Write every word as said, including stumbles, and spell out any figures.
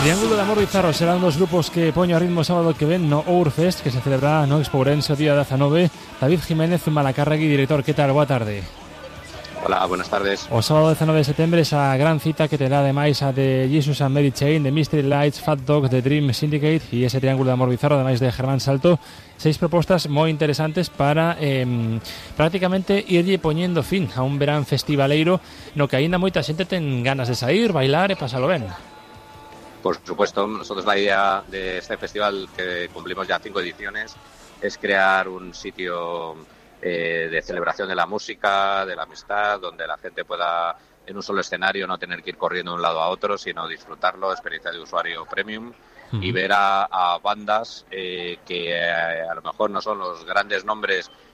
Triángulo de Amor Bizarro serán dos grupos que poño a ritmo sábado que ven no Ourfest, que se celebrará no Expo Ourense o día dezanove. David Jiménez Malacárregui, director, que tal? Boa tarde. Hola, buenas tardes. O sábado dezanove de setembro esa gran cita que terá ademais a de Jesus and Mary Chain, de Mystery Lights, Fat Dog, de Dream Syndicate e ese Triángulo de Amor Bizarro, ademais de Germán Salto. Seis propostas moi interesantes para eh, prácticamente irlle poñendo fin a un verán festivaleiro no que aínda moita xente ten ganas de sair, bailar e pasalo ben. Por supuesto, nosotros la idea de este festival, que cumplimos ya cinco ediciones, es crear un sitio eh, de celebración de la música, de la amistad, donde la gente pueda en un solo escenario no tener que ir corriendo de un lado a otro, sino disfrutarlo, experiencia de usuario premium, uh-huh. y ver a, a bandas eh, que eh, a lo mejor no son los grandes nombres